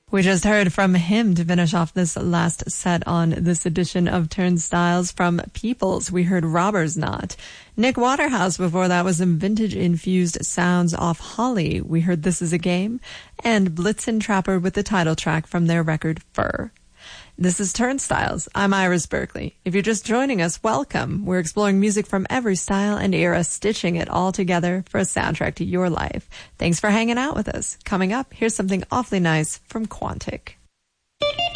We just heard from him to finish off this last set on this edition of Turnstiles. From Peoples, we heard Robber's Knot. Nick Waterhouse before that was some vintage-infused sounds off Holly. We heard This Is a Game, and Blitzen Trapper with the title track from their record Fur. This is Turnstiles. I'm Iris Berkeley. If you're just joining us, welcome. We're exploring music from every style and era, stitching it all together for a soundtrack to your life. Thanks for hanging out with us. Coming up, here's something awfully nice from Quantic.